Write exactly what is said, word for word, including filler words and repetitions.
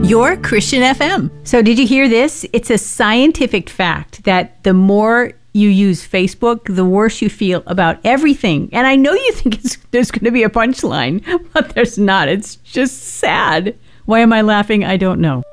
Your Christian F M. So did you hear this? It's a scientific fact that the more you use Facebook, the worse you feel about everything. And I know you think it's, there's going to be a punchline, but there's not. It's just sad. Why am I laughing? I don't know.